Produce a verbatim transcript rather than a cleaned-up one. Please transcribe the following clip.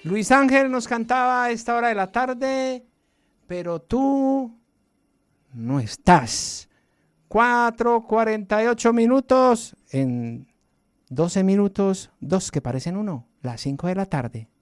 Luis Ángel nos cantaba a esta hora de la tarde, pero tú no estás. cuatro cuarenta y ocho minutos, en doce minutos, dos que parecen uno, las cinco de la tarde.